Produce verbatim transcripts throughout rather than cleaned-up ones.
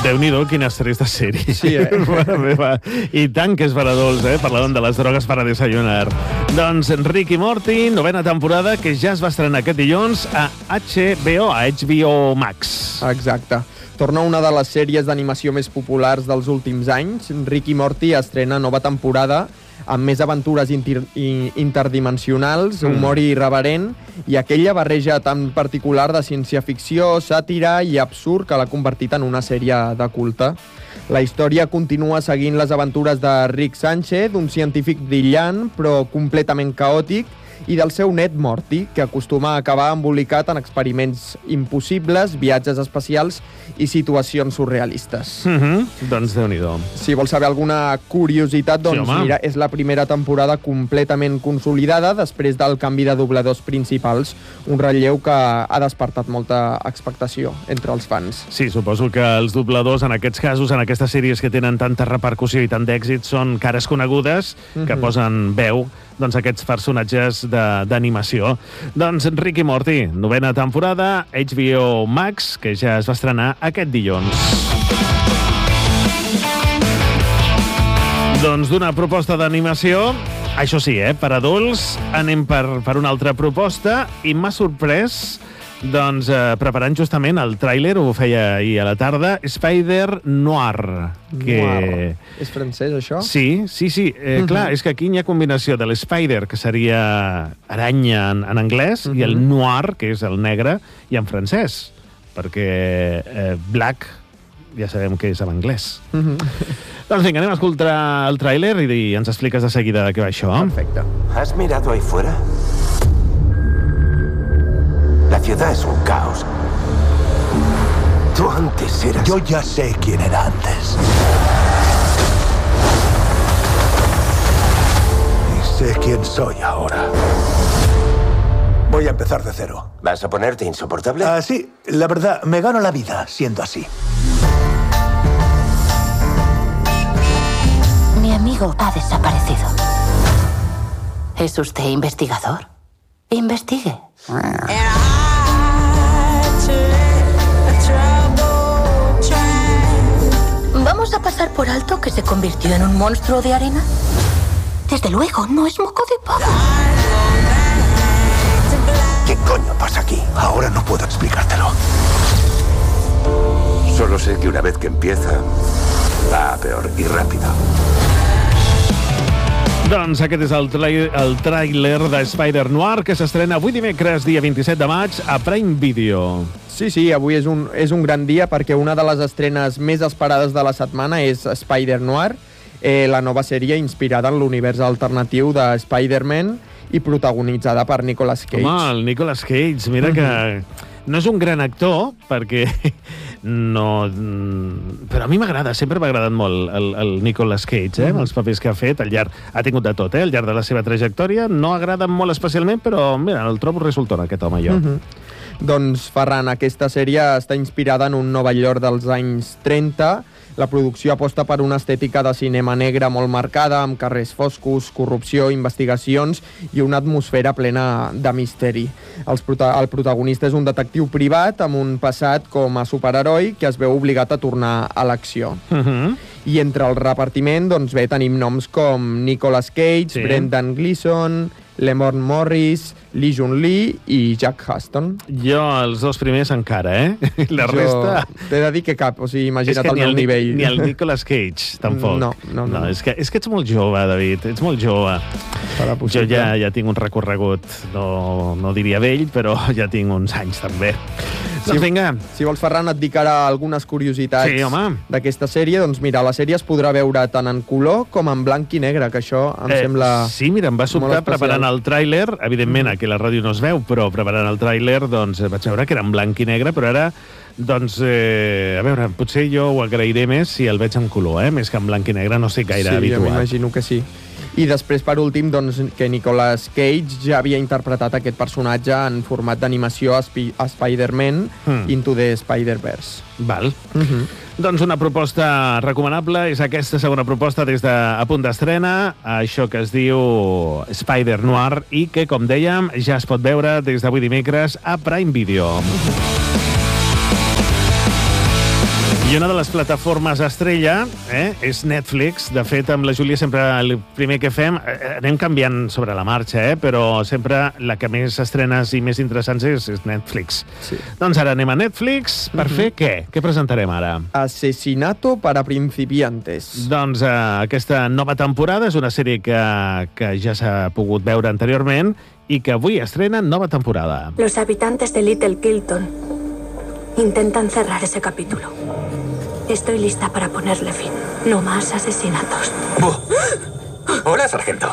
Déu-n'hi-do, quines tristes sèries. Sí, eh? I tant que és per adults, eh? Parlàvem de les drogues per a desayunar. Doncs Rick i Morty, novena temporada, que ja es va estrenar aquest dilluns a H B O, a H B O Max. Exacte. Torna una de les sèries d'animació més populars dels últims anys. Rick i Morty estrena nova temporada amb més aventures inter interdimensionals, humor mm. irreverent i aquella barreja tan particular de ciència-ficció, sàtira i absurd que l'ha convertit en una sèrie de culte. La història continua seguint les aventures de Rick Sánchez, un científic brillant però completament caòtic, i del seu net Morty, que acostuma a acabar embolicat en experiments impossibles, viatges espacials i situacions surrealistes. Mm-hmm. Doncs Déu-n'hi-do. Si vols saber alguna curiositat, doncs sí, mira, és la primera temporada completament consolidada després del canvi de dobladors principals, un relleu que ha despertat molta expectació entre els fans. Sí, suposo que els dobladors, en aquests casos, en aquestes sèries que tenen tanta repercussió i tant d'èxit, són cares conegudes que mm-hmm. posen veu doncs aquests personatges d'animació. Doncs Rick i Morty, novena temporada, H B O Max, que ja es va estrenar aquest dilluns. Doncs d'una proposta d'animació, això sí, eh, per adults, anem per, per una altra proposta, i m'ha sorprès doncs, eh, preparant justament el tràiler, ho feia ahir a la tarda, Spider Noir. Que... Noir. És francès, això? Sí, sí, sí. Eh, uh-huh. Clar, és que aquí hi ha combinació de l'Spider, que seria aranya en, en anglès, uh-huh. i el Noir, que és el negre, i en francès. Perquè eh, Black ja sabem que és en anglès. Uh-huh. Doncs vinga, anem a escoltar el tràiler i ens expliques de seguida de què va això. Perfecte. ¿Has mirado ahí fuera? La ciudad es un caos. Tú antes eras... Yo ya sé quién era antes. Y sé quién soy ahora. Voy a empezar de cero. ¿Vas a ponerte insoportable? Ah, sí, la verdad, me gano la vida siendo así. Mi amigo ha desaparecido. ¿Es usted investigador? Investigue. ¿Vamos a pasar por alto que se convirtió en un monstruo de arena? Desde luego, no es moco de pavo. ¿Qué coño pasa aquí? Ahora no puedo explicártelo. Solo sé que una vez que empieza, va a peor y rápido. Doncs aquest és el, el tràiler de Spider Noir, que s'estrena avui dimecres, dia vint-i-set de maig, a Prime Video. Sí, sí, avui és un, és un gran dia perquè una de les estrenes més esperades de la setmana és Spider Noir, eh, la nova sèrie inspirada en l'univers alternatiu de Spider-Man i protagonitzada per Nicolas Cage. Home, el Nicolas Cage, mira que no és un gran actor, perquè no... Però a mi m'agrada, sempre m'ha agradat molt el, el Nicolas Cage, eh, amb els papers que ha fet, al llarg, ha tingut de tot, eh, al llarg de la seva trajectòria, no agrada molt especialment, però mira, el trobo resultant, aquest home, jo. Mm-hmm. Doncs, Ferran, aquesta sèrie està inspirada en un Nova York dels anys trenta. La producció aposta per una estètica de cinema negre molt marcada, amb carrers foscos, corrupció, investigacions i una atmosfera plena de misteri. Els prota el protagonista és un detectiu privat amb un passat com a superheroi que es veu obligat a tornar a l'acció. Uh-huh. I entre el repartiment, doncs bé, tenim noms com Nicolas Cage, sí. Brendan Gleeson, Lamorne Morris, Lee Jun-Lee i Jack Huston. Jo, els dos primers encara, eh? La jo resta... T'he de dir que cap, o sigui, imagina't el meu el, nivell. Ni el Nicolas Cage, tampoc. No, no, no. no és, que, és que ets molt jove, David, ets molt jove. Jo ja, ja tinc un recorregut, no, no diria vell, però ja tinc uns anys, també. Si, doncs vinga. Si vols, Ferran, et dic ara algunes curiositats sí, d'aquesta sèrie. Doncs mira, la sèrie es podrà veure tant en color com en blanc i negre, que això em eh, sembla Sí, mira, em va sobtar preparant el tràiler. Evidentment, aquí a la ràdio no es veu, però preparant el tràiler doncs, vaig veure que era en blanc i negre, però ara, doncs, eh, a veure, potser jo ho agrairé més si el veig en color, eh? Més que en blanc i negre, no sé gaire sí, habituat. Sí, jo m'imagino que sí. I després, per últim, doncs, que Nicolas Cage ja havia interpretat aquest personatge en format d'animació a, Sp a Spider-Man mm. Into the Spider-Verse. Val. Mm-hmm. Doncs una proposta recomanable és aquesta segona proposta des de a punt d'estrena, això que es diu Spider Noir i que, com dèiem, ja es pot veure des d'avui dimecres a Prime Video. Mm-hmm. I una de les plataformes estrella eh, és Netflix. De fet, amb la Júlia sempre el primer que fem, eh, anem canviant sobre la marxa, eh, però sempre la que més estrenes i més interessants és, és Netflix. Sí. Doncs ara anem a Netflix per mm-hmm. fer què? Què presentarem ara? Asesinato para principiantes. Doncs eh, aquesta nova temporada és una sèrie que, que ja s'ha pogut veure anteriorment i que avui estrena nova temporada. Los habitantes de Little Kilton intentan cerrar ese capítulo. Estoy lista para ponerle fin. No más asesinatos. Oh. Hola, sargento.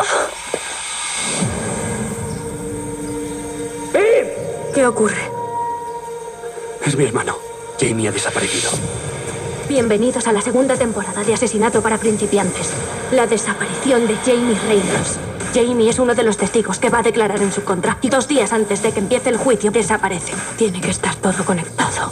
¿Qué ocurre? Es mi hermano. Jamie ha desaparecido. Bienvenidos a la segunda temporada de Asesinato para principiantes. La desaparición de Jamie Reynolds. Jamie es uno de los testigos que va a declarar en su contra. Y dos días antes de que empiece el juicio, desaparece. Tiene que estar todo conectado.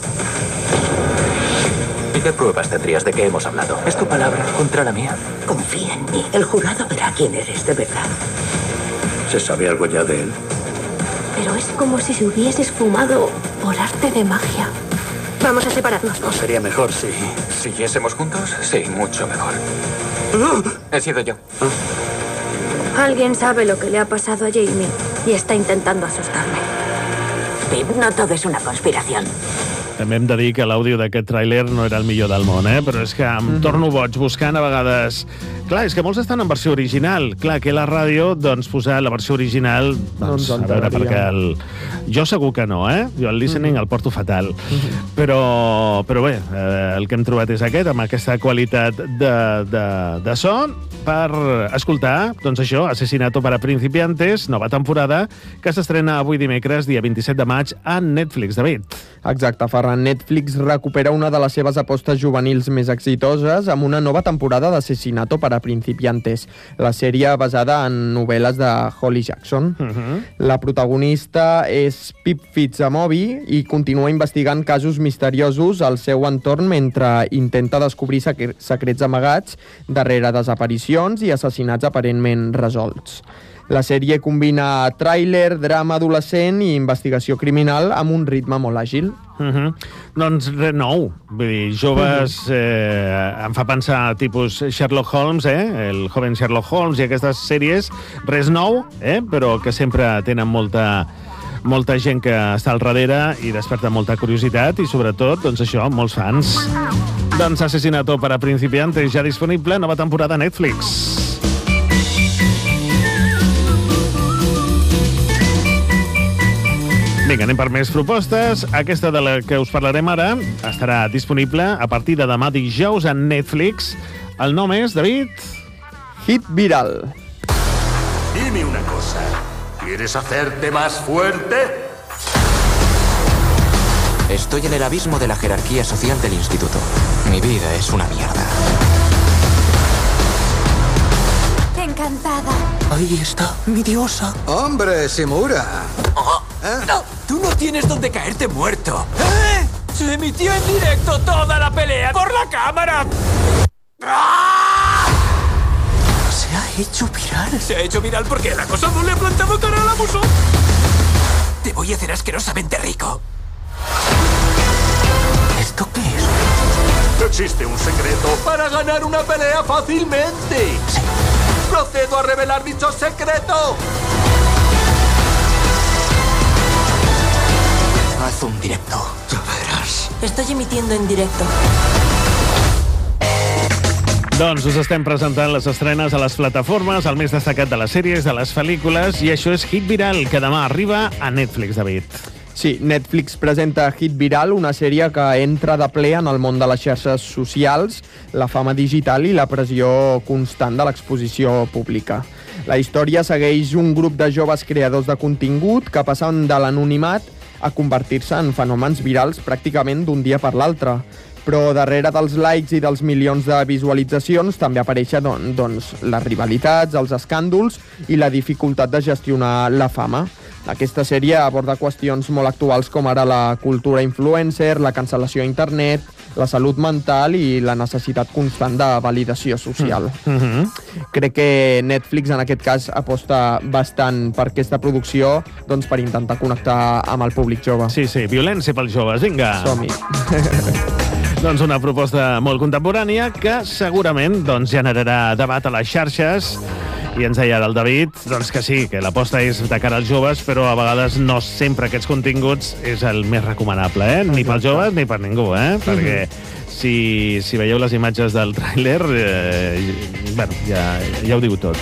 ¿Y qué pruebas tendrías de que hemos hablado? ¿Es tu palabra contra la mía? Confía en mí. El jurado verá quién eres de verdad. ¿Se sabe algo ya de él? Pero es como si se hubiese esfumado por arte de magia. Vamos a separarnos. ¿No sería mejor si... ¿Siguiésemos juntos? Sí, mucho mejor. He sido yo. Alguien sabe lo que le ha pasado a Jamie y está intentando asustarme. Pip, no todo es una conspiración. També hem de dir que l'àudio d'aquest tràiler no era el millor del món, eh? Però és que em mm-hmm. torno boig buscant a vegades... Clar, és que molts estan en versió original. Clar, que la ràdio, doncs, posar la versió original... Doncs, no a veure, perquè el... Jo segur que no, eh? Jo el listening mm-hmm. el porto fatal. Mm-hmm. Però, però bé, eh, el que hem trobat és aquest, amb aquesta qualitat de, de, de so, per escoltar, doncs això, Asesinato para principiantes, nova temporada, que s'estrena avui dimecres, dia vint-i-set de maig, a Netflix. David. Exacte, Ferran. Netflix recupera una de les seves apostes juvenils més exitoses amb una nova temporada d'Asesinato para principiantes, la sèrie basada en novel·les de Holly Jackson. Uh-huh. La protagonista és Pip Fitzamobi i continua investigant casos misteriosos al seu entorn mentre intenta descobrir secrets amagats darrere desaparicions i assassinats aparentment resolts. La sèrie combina tràiler, drama adolescent i investigació criminal amb un ritme molt àgil. Uh-huh. Doncs res nou. Vull dir, joves... Eh, em fa pensar tipus Sherlock Holmes, eh? El joven Sherlock Holmes i aquestes sèries. Res nou, eh? Però que sempre tenen molta... molta gent que està al darrere i desperta molta curiositat i, sobretot, doncs això, molts fans. Doncs Asesinato para principiantes, ja disponible, nova temporada a Netflix. Vinga, anem per més propostes. Aquesta de la que us parlarem ara estarà disponible a partir de demà dijous a Netflix. El nom és, David... Hit Viral. Dime una cosa. ¿Quieres hacerte más fuerte? Estoy en el abismo de la jerarquía social del instituto. Mi vida es una mierda. Encantada. Ahí está, mi diosa. ¡Hombre, Shimura! Oh, ¿Eh? No, tú no tienes donde caerte muerto. ¿Eh? Se emitió en directo toda la pelea por la cámara. ¡Ah! Se ha hecho viral. Se ha hecho viral porque el acosador le ha plantado cara al abuso. Te voy a hacer asquerosamente rico. ¿Esto qué es? Existe un secreto para ganar una pelea fácilmente. Sí. Procedo a revelar dicho secreto. Haz un directo. Ya verás. Estoy emitiendo en directo. Doncs us estem presentant les estrenes a les plataformes, el més destacat de les sèries, de les pel·lícules, i això és Hit Viral, que demà arriba a Netflix, David. Sí, Netflix presenta Hit Viral, una sèrie que entra de ple en el món de les xarxes socials, la fama digital i la pressió constant de l'exposició pública. La història segueix un grup de joves creadors de contingut que passen de l'anonimat a convertir-se en fenòmens virals pràcticament d'un dia per l'altre. Però darrere dels likes i dels milions de visualitzacions també apareixen don, doncs, les rivalitats, els escàndols i la dificultat de gestionar la fama. Aquesta sèrie aborda qüestions molt actuals com ara la cultura influencer, la cancel·lació a internet, la salut mental i la necessitat constant de validació social. Mm-hmm. Crec que Netflix en aquest cas aposta bastant per aquesta producció doncs, per intentar connectar amb el públic jove. Sí, sí, violència pels joves, vinga! Som-hi! Doncs una proposta molt contemporània que segurament doncs, generarà debat a les xarxes. I ens deia el David doncs que sí, que l'aposta és de cara als joves, però a vegades no sempre aquests continguts és el més recomanable, eh? Ni pels joves ni per ningú, eh? Perquè si, si veieu les imatges del tràiler, eh, bueno, ja, ja ho diu tot.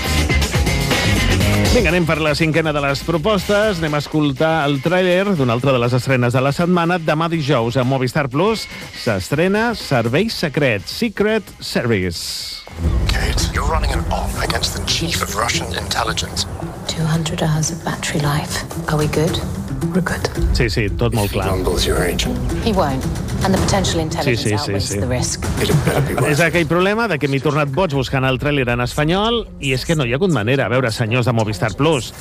Vinga, anem per la cinquena de les propostes. Anem a escoltar el tràiler d'una altra de les estrenes de la setmana. Demà dijous a Movistar Plus s'estrena Servei Secret, Secret Service. Kate, you're running an op against the chief of Russian intelligence. two hundred hours of battery life. Are we good? We're good. Sí, sí, tot molt clar. He won't. And the potential intelligence Sí, sí, sí, outweighs sí. the risk. És aquell problema de que m'he tornat boig buscant el tràiler en espanyol i és que no hi ha hagut manera. A veure, senyors de Movistar Plus,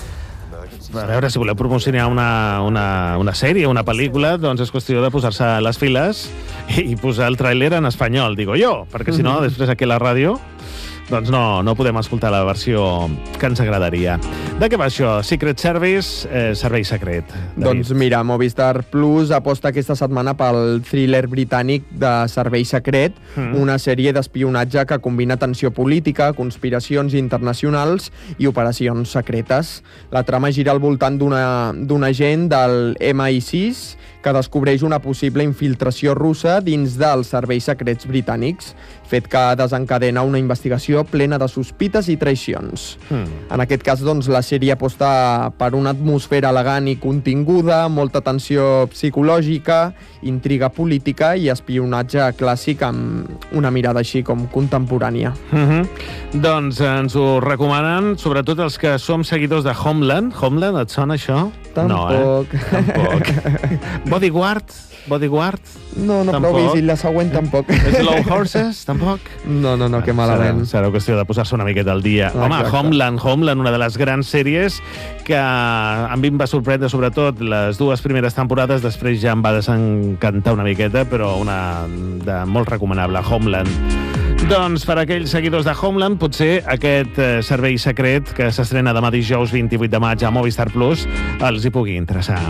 a veure, si voleu promocionar una, una, una sèrie, una pel·lícula, doncs és qüestió de posar-se a les files i posar el tràiler en espanyol, digo jo, perquè si no, després aquí a la ràdio doncs no, no podem escoltar la versió que ens agradaria. De què va això? Secret Service, eh, servei secret. David. Doncs mira, Movistar Plus aposta aquesta setmana pel thriller britànic de Servei Secret, mm. una sèrie d'espionatge que combina tensió política, conspiracions internacionals i operacions secretes. La trama gira al voltant d'una d'un agent del M I sis que descobreix una possible infiltració russa dins dels serveis secrets britànics, fet que desencadena una investigació plena de sospites i traïcions. Mm. En aquest cas, doncs, la sèrie aposta per una atmosfera elegant i continguda, molta tensió psicològica, intriga política i espionatge clàssic amb una mirada així com contemporània. Mm-hmm. Doncs ens ho recomanen, sobretot els que som seguidors de Homeland. Homeland, et sona això? Tampoc. No, eh? Tampoc. Bodyguard? Bodyguard? No, no, tampoc. però vist, i la següent tampoc. Slow Horses? Tampoc? No, no, no, que malament. Serà, serà qüestió de posar-se una miqueta al dia. Ah, Home, exacte. Homeland, Homeland, una de les grans sèries que a mi em va sorprendre, sobretot les dues primeres temporades, després ja em va desencantar una miqueta, però una de molt recomanable, Homeland. Doncs per aquells seguidors de Homeland, potser aquest eh, servei secret que s'estrena demà dijous vint-i-vuit de maig a Movistar Plus els hi pugui interessar.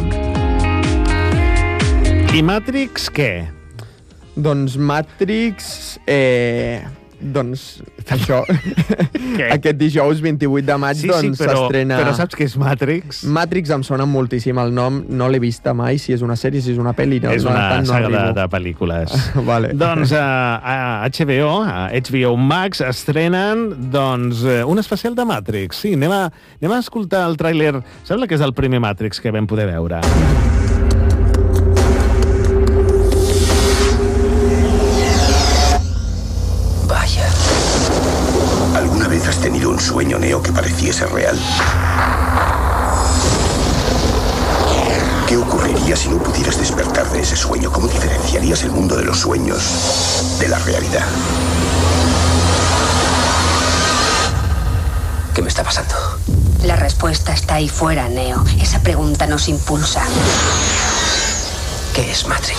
I Matrix, què? Doncs Matrix... Eh, doncs això. Aquest dijous vint-i-vuit de maig Sí, sí, doncs però, s'estrena... però saps què és Matrix? Matrix em sona moltíssim el nom, no l'he vista mai, si és una sèrie, si és una pel·li... No, és no, una tant no saga de, arribo. de pel·lícules. Vale. Doncs a, a H B O, a H B O Max, estrenen doncs, eh, un especial de Matrix. Sí, anem a, anem a escoltar el tràiler. Sembla que és el primer Matrix que vam poder veure. Vaya. ¿Alguna vez has tenido un sueño, Neo, que pareciese real? ¿Qué ocurriría si no pudieras despertar de ese sueño? ¿Cómo diferenciarías el mundo de los sueños de la realidad? ¿Qué me está pasando? La respuesta está ahí fuera, Neo. Esa pregunta nos impulsa. ¿Qué es Matrix?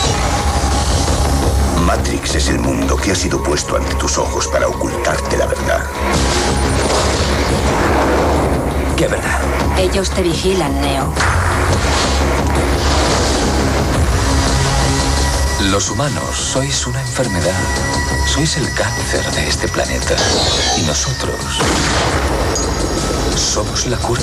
Matrix es el mundo que ha sido puesto ante tus ojos para ocultarte la verdad. ¿Qué verdad? Ellos te vigilan, Neo. Los humanos sois una enfermedad. Sois el cáncer de este planeta. Y nosotros somos la cura.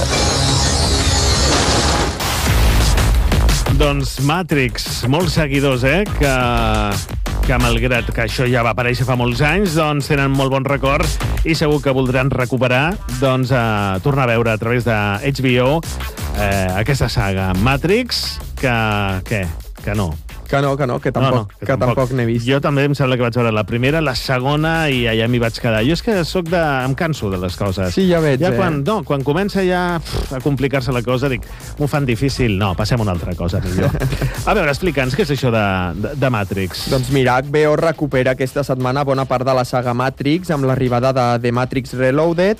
Doncs Matrix, molts seguidors, eh, que, que malgrat que això ja va aparèixer fa molts anys, doncs tenen molt bon record i segur que voldran recuperar, doncs, a tornar a veure a través de H B O eh, aquesta saga. Matrix, que, què? Que no. Que no, que no, que tampoc, no, no, que, que tampoc, tampoc n'he vist. Jo també em sembla que vaig veure la primera, la segona, i allà m'hi vaig quedar. Jo és que soc de... em canso de les coses. Sí, ja veig, ja eh? Quan, no, quan comença ja pff, a complicar-se la cosa, dic, m'ho fan difícil. No, passem a una altra cosa, millor. A veure, explica'ns, què és això de, de, de Matrix? Doncs mira, H B O recupera aquesta setmana bona part de la saga Matrix amb l'arribada de The Matrix Reloaded,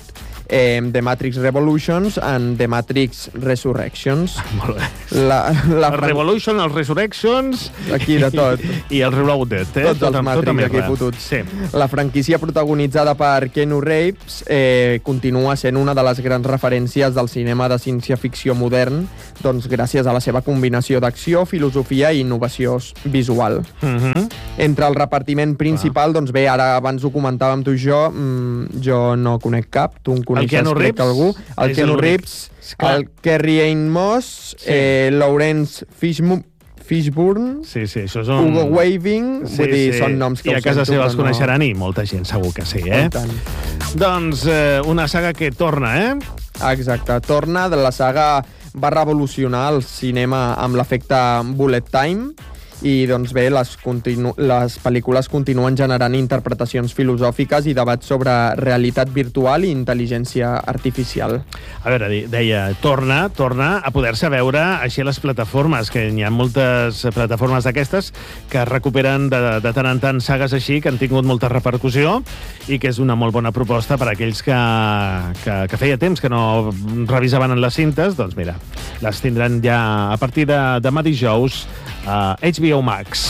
eh, The Matrix Revolutions and The Matrix Resurrections. Molt bé. La, la el Revolution, els Resurrections... Aquí de tot. I, i el Reloaded, eh? Tots els Matrix aquí fotuts. Sí. La franquícia protagonitzada per Keanu Reeves eh, continua sent una de les grans referències del cinema de ciència-ficció modern, doncs gràcies a la seva combinació d'acció, filosofia i innovació visual. Mm-hmm. Entre el repartiment principal, doncs bé, ara abans ho comentàvem tu i jo, mmm, jo no conec cap, tu en coneixes, crec, algú. El Keanu Reeves, el Carrie-Anne Moss, sí. eh, Lawrence Fishburne, Fishburne, sí, sí, això és un... Hugo Weaving, sí, vull dir, sí. són noms que I a casa seva els no... coneixeran i molta gent segur que sí, eh? Doncs eh, una saga que torna, eh? Exacte, torna de la saga va revolucionar el cinema amb l'efecte bullet time i doncs bé, les, continu les pel·lícules continuen generant interpretacions filosòfiques i debats sobre realitat virtual i intel·ligència artificial. A veure, deia, torna, torna a poder-se veure així a les plataformes, que hi ha moltes plataformes d'aquestes que recuperen de, de tant en tant sagues així, que han tingut molta repercussió i que és una molt bona proposta per a aquells que, que, que feia temps que no revisaven en les cintes, doncs mira, les tindran ja a partir de demà dijous a H B O Max.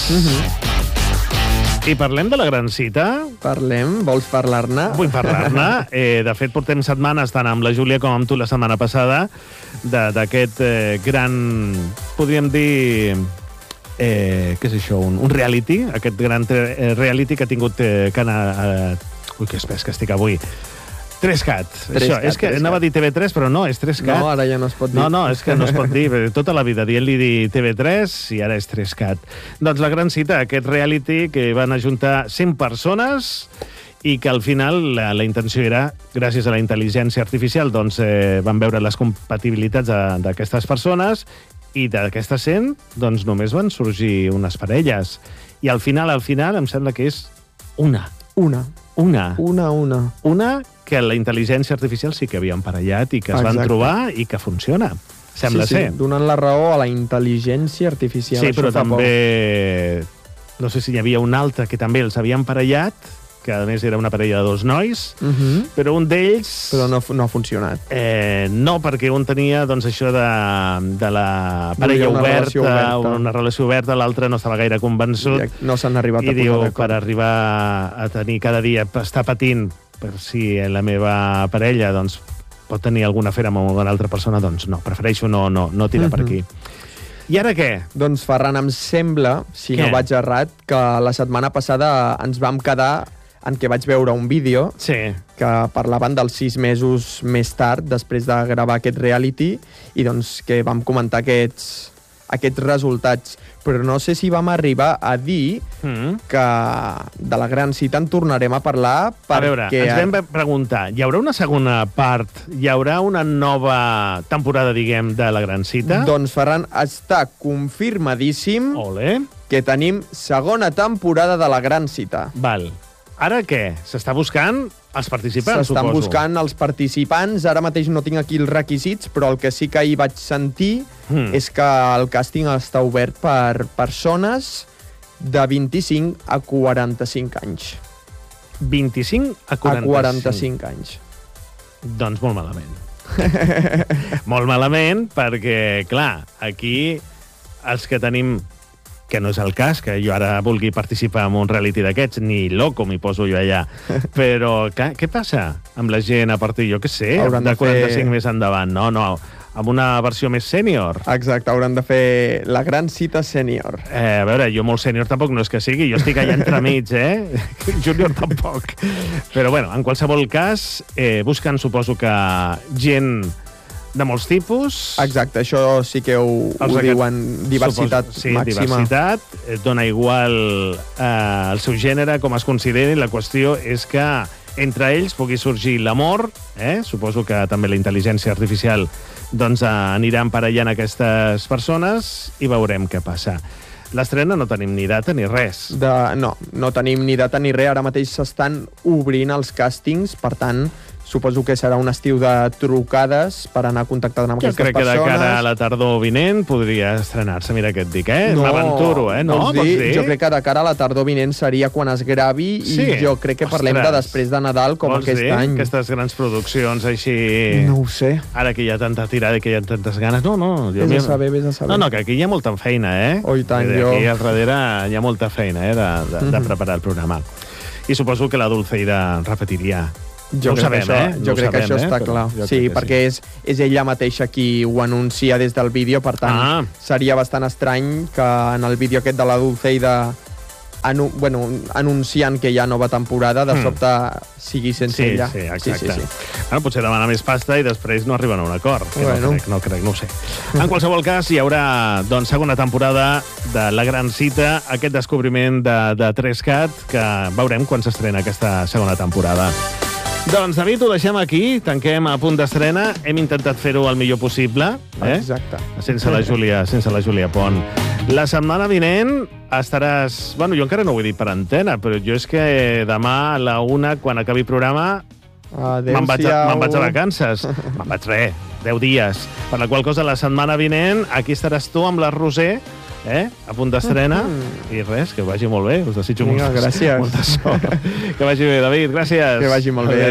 Uh-huh. I parlem de la gran cita? Parlem? Vols parlar-ne? Vull parlar-ne. Eh, de fet, portem setmanes, tant amb la Júlia com amb tu la setmana passada, d'aquest eh, gran, podríem dir, eh, què és això, un, un reality, aquest gran eh, reality que ha tingut eh, que anar... Eh, ui, que espès que estic avui... tres cat. Això, és que anava a dir T V tres, però no, és tres cat. No, ara ja no es pot dir. No, no, és que no es pot dir. Tota la vida dient-li dir T V tres i ara és tres cat. Doncs la gran cita, aquest reality que van ajuntar cent persones i que al final la, la intenció era, gràcies a la intel·ligència artificial, doncs eh, van veure les compatibilitats d'aquestes persones i d'aquestes cent, doncs només van sorgir unes parelles. I al final, al final, em sembla que és una. Una. Una. Una, una. Una que la intel·ligència artificial sí que havia emparellat i que es Exacte. Van trobar i que funciona. Sembla sí, sí, ser. Donant la raó a la intel·ligència artificial. Sí, però també... Por. No sé si hi havia un altre que també els havia emparellat, que a més era una parella de dos nois, uh -huh. però un d'ells... Però no, no ha funcionat. Eh, no, perquè un tenia doncs, això de, de la parella una oberta, relació oberta, una relació oberta, l'altre no estava gaire convençut. I no s'han arribat I a diu, posar per arribar a tenir cada dia, estar patint per si la meva parella doncs, pot tenir alguna afera amb una altra persona, doncs no, prefereixo no, no, no tirar uh -huh. per aquí. I ara què? Doncs, Ferran, em sembla, si què? no vaig errat, que la setmana passada ens vam quedar en què vaig veure un vídeo sí. que parlaven dels sis mesos més tard, després de gravar aquest reality, i doncs que vam comentar aquests, aquests resultats. Però no sé si vam arribar a dir mm. que de la gran cita en tornarem a parlar perquè... A veure, ens vam preguntar, hi haurà una segona part, hi haurà una nova temporada, diguem, de la gran cita? Doncs, Ferran, està confirmadíssim Ole. que tenim segona temporada de la gran cita. Val. Ara què? S'està buscant els participants, suposo. S'estan buscant els participants. Ara mateix no tinc aquí els requisits, però el que sí que ahir vaig sentir mm. és que el càsting està obert per persones de vint-i-cinc a quaranta-cinc anys. vint-i-cinc a quaranta-cinc? A quaranta-cinc anys. Doncs molt malament. Molt malament, perquè, clar, aquí els que tenim... que no és el cas, que jo ara vulgui participar en un reality d'aquests, ni loco m'hi poso jo allà. Però, clar, què passa amb la gent a partir, jo què sé, hauran de quaranta-cinc fer... més endavant? No, no, amb una versió més sènior. Exacte, hauran de fer la gran cita sènior. Eh, a veure, jo molt sènior tampoc no és que sigui, jo estic allà entremig, eh? Júnior tampoc. Però, bueno, en qualsevol cas, eh, busquen, suposo que, gent... de molts tipus. Exacte, això sí que ho, ho diuen, diversitat Supos, sí, màxima. diversitat, dona igual eh, el seu gènere, com es consideri, la qüestió és que entre ells pugui sorgir l'amor, eh? Suposo que també la intel·ligència artificial doncs, anirà emparellant aquestes persones i veurem què passa. L'estrena no tenim ni data ni res. De, no, no tenim ni data ni res. Ara mateix s'estan obrint els càstings, per tant, suposo que serà un estiu de trucades per anar contactant amb jo aquestes crec que persones. de cara a la tardor vinent podria estrenar-se, mira què et dic, eh? No, m'aventuro, eh? No, vols dir? vols dir? Jo crec que de cara a la tardor vinent seria quan es gravi Sí? i jo crec que parlem Ostres. de després de Nadal com Vols aquest dir? any. Aquestes grans produccions així... No ho sé. Ara que hi ha tanta tirada i que hi ha tantes ganes... No, no. Jo Vés a saber, vés a saber. No, no, que aquí hi ha molta feina, eh? Oh, i tant, Aquí jo... al darrere hi ha molta feina, eh, de, de, de Mhm. preparar el programa. I suposo que la Dulceida repetiria. Jo no ho crec sabem, que això, eh? jo no crec que sabem, això eh? està Però clar. jo Sí, crec que perquè és, és ella mateixa qui ho anuncia des del vídeo, per tant, Ah. seria bastant estrany que en el vídeo aquest de la Dulceida anu bueno, anunciant que hi ha nova temporada, de Mm. sobte sigui sense Sí, ella. sí, exacte. Sí, sí, sí. Bueno, potser demana més pasta i després no arriben a un acord. Que Bueno. no crec, no crec, no ho sé. En qualsevol cas, hi haurà doncs, segona temporada de La Gran Cita, aquest descobriment de, de tres cat, que veurem quan s'estrena aquesta segona temporada. Doncs, David, ho deixem aquí, tanquem a punt d'estrena. Hem intentat fer-ho el millor possible, eh? Exacte. Sense la Júlia, sense la Júlia Pont. La setmana vinent estaràs... Bueno, jo encara no ho he dit per antena, però jo és que demà a la una, quan acabi el programa, me'n vaig, a, me'n vaig a vacances. Me'n vaig res, deu dies. Per la qual cosa, la setmana vinent, aquí estaràs tu amb la Roser, eh? a punt d'estrena, Mm-hmm. i res, que vagi molt bé. Us desitjo Vinga, molta, gràcies. molta sort. Que vagi bé, David, gràcies. Que vagi molt bé.